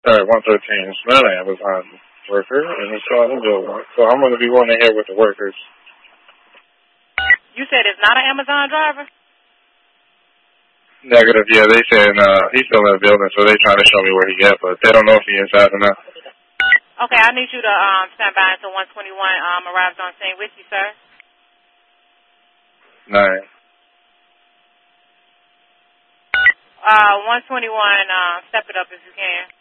All right, 113. It's not an Amazon worker, and it's on the bill one. So I'm going to be going in here with the workers. You said it's not an Amazon driver? Negative, yeah, they saying he's still in the building, so they trying to show me where he at, but they don't know if he inside or not. Okay, I need you to stand by until 121 arrives on scene with you, sir. 9. 121, step it up if you can.